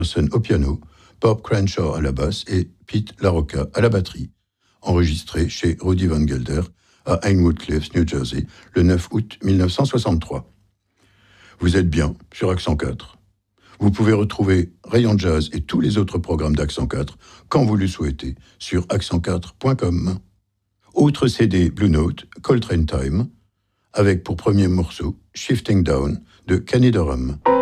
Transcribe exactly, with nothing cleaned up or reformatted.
Anderson au piano, Bob Crenshaw à la basse et Pete LaRocca à la batterie, enregistré chez Rudy Van Gelder à Hangwood Cliffs, New Jersey, le neuf août mille neuf cent soixante-trois. Vous êtes bien sur Accent quatre. Vous pouvez retrouver Rayon Jazz et tous les autres programmes d'Accent quatre quand vous le souhaitez sur accent quatre point com. Autre C D Blue Note, Coltrane Time, avec pour premier morceau Shifting Down de Kenny Dorham.